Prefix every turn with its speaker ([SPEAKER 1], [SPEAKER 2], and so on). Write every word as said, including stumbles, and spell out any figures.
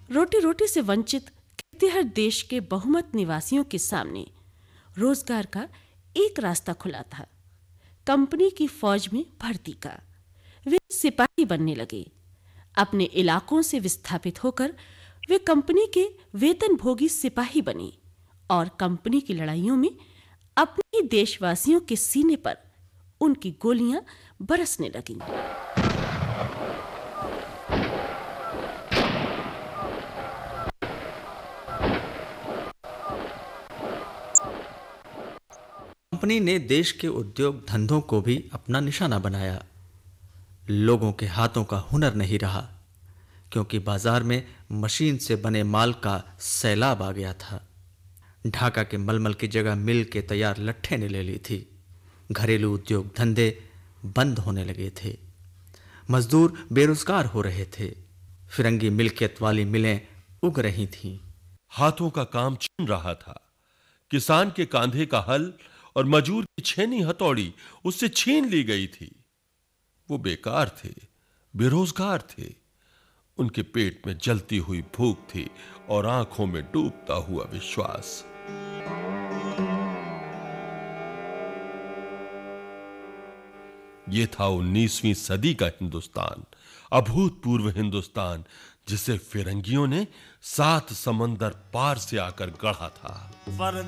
[SPEAKER 1] रोटी रोटी से वंचित हर देश के बहुमत निवासियों के सामने रोजगार का एक रास्ता खुला था, कंपनी की फौज में भर्ती का। वे सिपाही बनने लगे। अपने इलाकों से विस्थापित होकर वे कंपनी के वेतनभोगी सिपाही बने और कंपनी की लड़ाइयों में अपने ही देशवासियों के सीने पर उनकी गोलियां बरसने लगीं।
[SPEAKER 2] कंपनी ने देश के उद्योग धंधों को भी अपना निशाना बनाया। लोगों के हाथों का हुनर नहीं रहा, क्योंकि बाजार में मशीन से बने माल का सैलाब आ गया था। ढाका के मलमल की जगह मिल के तैयार लट्ठे ने ले ली थी। घरेलू उद्योग धंधे बंद होने लगे थे। मजदूर बेरोजगार हो रहे थे। फिरंगी मिल्कियत वाली मिलें उग रही थीं।
[SPEAKER 3] हाथों का काम छिन रहा था। किसान के कांधे का हल और मजूर की छेनी हथौड़ी उससे छीन ली गई थी। वो बेकार थे, बेरोजगार थे। उनके पेट में जलती हुई भूख थी और आंखों में डूबता हुआ विश्वास। ये था उन्नीसवीं सदी का हिंदुस्तान, अभूतपूर्व हिंदुस्तान, जिसे फिरंगियों ने सात समंदर पार से आकर गढ़ा था।